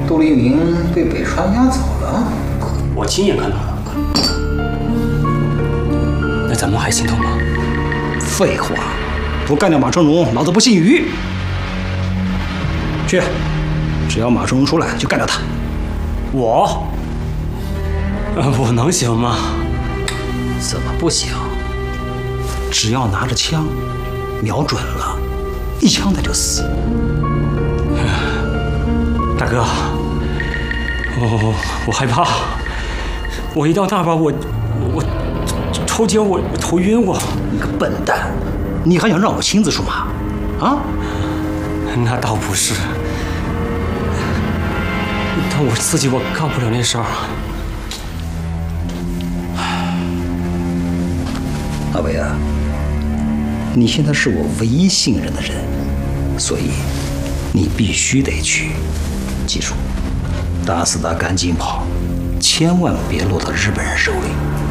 杜立明被北川押走了？ 我亲眼看到了。那咱们还心痛吗？ 废话，不干掉马成荣，老子不姓于。去，只要马成荣出来，就干掉他。 我能行吗？ 怎么不行？只要拿着枪，瞄准了，一枪他就死。 大哥，我害怕，我一到那边我抽筋，我头晕过。 你个笨蛋，你还想让我亲自出马？啊？ 那倒不是，但我自己干不了那事儿。 阿伟啊，你现在是我唯一信任的人，所以你必须得去。记住，打死他赶紧跑，千万别落到日本人手里。